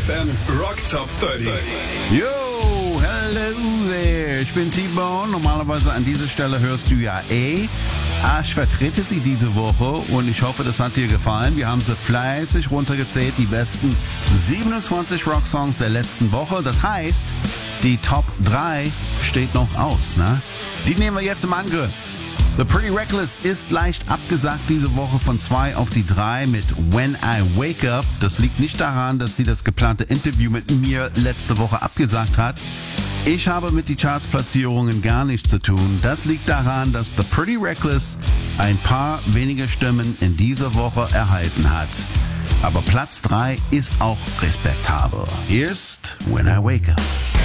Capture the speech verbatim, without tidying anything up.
F M Rock Top dreißig. Yo, hello there. Ich bin T-Bone. Normalerweise an dieser Stelle hörst du ja eh. Ich vertrete sie diese Woche und ich hoffe, das hat dir gefallen. Wir haben sie fleißig runtergezählt, die besten siebenundzwanzig Rocksongs der letzten Woche. Das heißt, die Top drei steht noch aus, ne? Die nehmen wir jetzt im Angriff. The Pretty Reckless ist leicht abgesagt diese Woche von zwei auf die drei mit When I Wake Up. Das liegt nicht daran, dass sie das geplante Interview mit mir letzte Woche abgesagt hat. Ich habe mit die Chartsplatzierungen gar nichts zu tun. Das liegt daran, dass The Pretty Reckless ein paar wenige Stimmen in dieser Woche erhalten hat. Aber Platz drei ist auch respektabel. Hier ist When I Wake Up.